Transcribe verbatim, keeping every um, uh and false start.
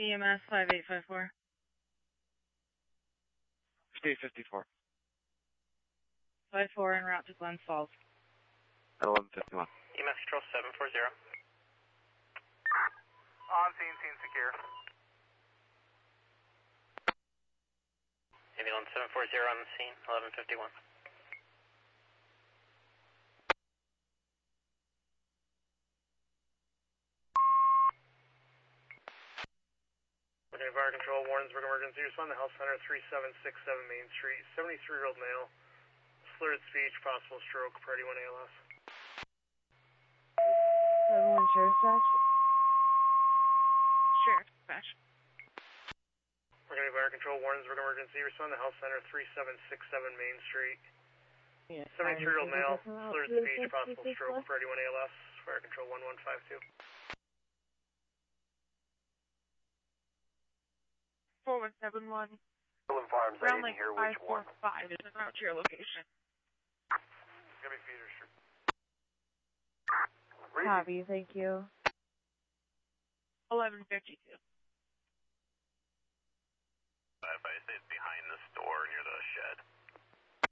E M S five eight five four. State fifty-four. five four en route to Glens Falls. At eleven fifty-one. E M S control seven four zero. On scene, scene secure. Ambulance seven four zero on the scene, eleven fifty-one. Fire Control, Warrensburg Emergency Respond to Health Center, three seven six seven Main Street, seventy-three-year-old male, slurred speech, possible stroke, priority one A L S. seven one Sheriff Dispatch. Sheriff Dispatch. We're going to Fire Control, Warrensburg Emergency Respond to Health Center, three seven six seven Main Street, Yeah, seventy-three-year-old male, slurred speech, possible stroke, priority one A L S, Fire Control one one five two. four one seven one. Farms, Round like five four five is about your location. It's going to be Feeder Street. Copy, thank you. eleven fifty-two. I say it's behind the store near the shed.